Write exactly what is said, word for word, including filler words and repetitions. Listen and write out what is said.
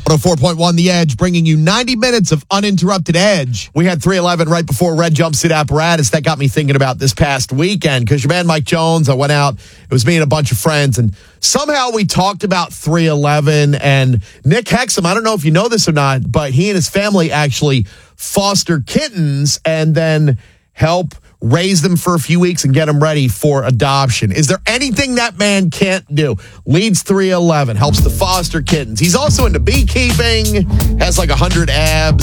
one oh four point one The Edge, bringing you ninety minutes of uninterrupted Edge. We had three eleven right before Red Jumpsuit Apparatus. That got me thinking about this past weekend because your man Mike Jones, I went out. It was me and a bunch of friends, and somehow we talked about three eleven. And Nick Hexum, I don't know if you know this or not, but he and his family actually foster kittens and then help raise them for a few weeks and get them ready for adoption. Is there anything that man can't do? Leads three eleven, helps the foster kittens. He's also into beekeeping, has like one hundred abs.